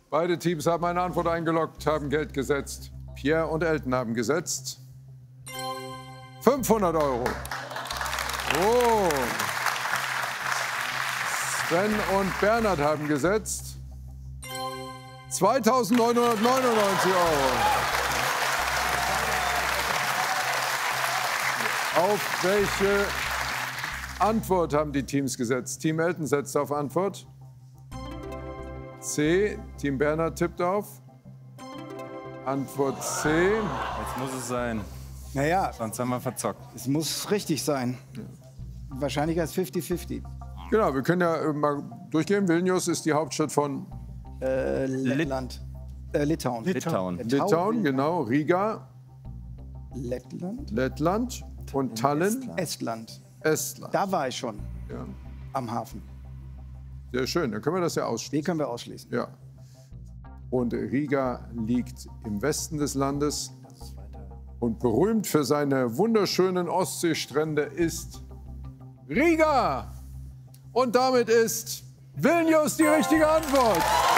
Beide Teams haben eine Antwort eingeloggt, haben Geld gesetzt. Pierre und Elton haben gesetzt 500 €. Oh. Sven und Bernhard haben gesetzt 2.999 €. Auf welche Antwort haben die Teams gesetzt? Team Elton setzt auf Antwort C. Team Bernhard tippt auf Antwort C. Jetzt muss es sein. Naja, Sonst haben wir verzockt. es muss richtig sein. Wahrscheinlich als 50-50. Genau, wir können ja mal durchgehen. Vilnius ist die Hauptstadt von Lettland. Litauen. Litauen, genau. Riga, Lettland? Lettland. Und Tallinn, Estland. Estland. Da war ich schon, Ja. am Hafen. Sehr schön, dann können wir das ja Die ausschließen. können wir ausschließen. Ja. Und Riga liegt im Westen des Landes. Und berühmt für seine wunderschönen Ostseestrände ist Riga. Und damit ist Vilnius die richtige Antwort.